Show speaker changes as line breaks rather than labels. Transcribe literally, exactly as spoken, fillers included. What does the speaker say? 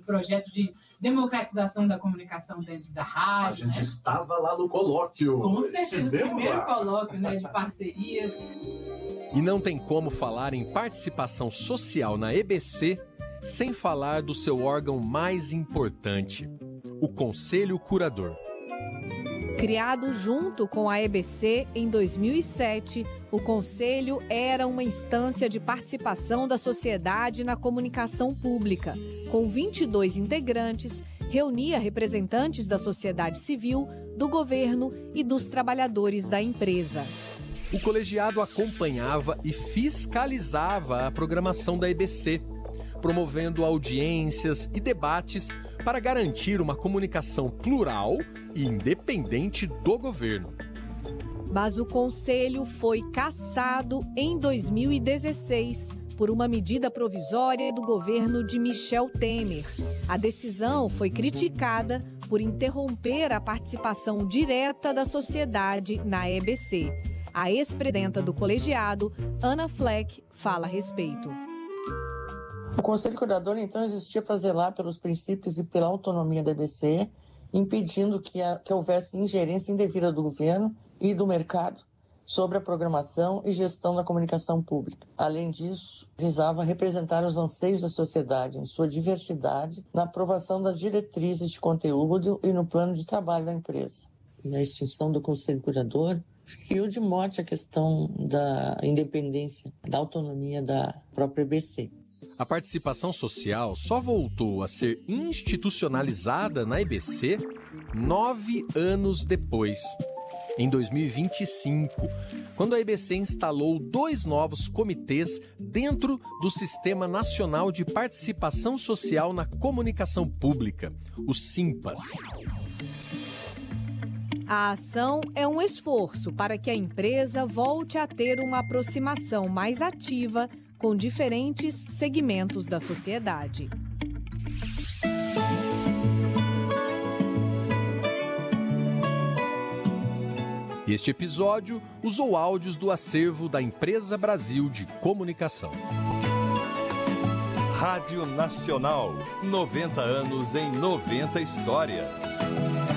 projeto de democratização da comunicação dentro da rádio.
A gente
né?
estava lá no colóquio.
Com certeza, o primeiro colóquio, né, de parcerias.
E não tem como falar em participação social na E B C sem falar do seu órgão mais importante, o Conselho Curador.
Criado junto com a E B C em dois mil e sete, o Conselho era uma instância de participação da sociedade na comunicação pública. Com vinte e dois integrantes, reunia representantes da sociedade civil, do governo e dos trabalhadores da empresa.
O colegiado acompanhava e fiscalizava a programação da E B C, promovendo audiências e debates para garantir uma comunicação plural e independente do governo.
Mas o Conselho foi cassado em dois mil e dezesseis por uma medida provisória do governo de Michel Temer. A decisão foi criticada por interromper a participação direta da sociedade na E B C. A ex-presidenta do colegiado, Ana Fleck, fala a respeito.
O Conselho Curador, então, existia para zelar pelos princípios e pela autonomia da E B C, impedindo que, a, que houvesse ingerência indevida do governo e do mercado sobre a programação e gestão da comunicação pública. Além disso, visava representar os anseios da sociedade em sua diversidade na aprovação das diretrizes de conteúdo e no plano de trabalho da empresa. E a extinção do Conselho Curador feriu de morte a questão da independência, da autonomia da própria E B C.
A participação social só voltou a ser institucionalizada na E B C nove anos depois, em dois mil e vinte e cinco, quando a E B C instalou dois novos comitês dentro do Sistema Nacional de Participação Social na Comunicação Pública, o SIMPAS.
A ação é um esforço para que a empresa volte a ter uma aproximação mais ativa com diferentes segmentos da sociedade.
Este episódio usou áudios do acervo da Empresa Brasil de Comunicação.
Rádio Nacional, noventa anos em noventa histórias.